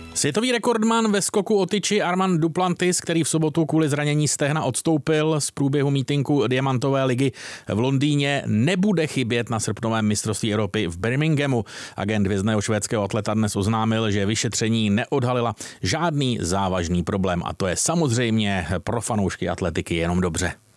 Světový rekordman ve skoku o tyči Armand Duplantis, který v sobotu kvůli zranění stehna odstoupil z průběhu mítinku Diamantové ligy v Londýně, nebude chybět na srpnovém mistrovství Evropy v Birminghamu. Agent hvězdného švédského atleta dnes oznámil, že vyšetření neodhalila žádný závažný problém a to je samozřejmě pro fanoušky atletiky jenom dobře.